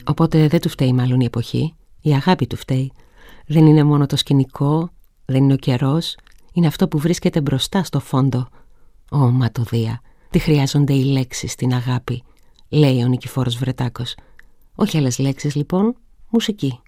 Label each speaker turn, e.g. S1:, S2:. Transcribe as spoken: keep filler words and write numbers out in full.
S1: Οπότε δεν του φταίει μάλλον η εποχή, η αγάπη του φταίει. Δεν είναι μόνο το σκηνικό, δεν είναι ο καιρός, είναι αυτό που βρίσκεται μπροστά στο φόντο. Ω ματωδία, τι χρειάζονται οι λέξεις στην αγάπη, λέει ο Νικηφόρος Βρετάκος. Όχι άλλες λέξεις λοιπόν, μουσική.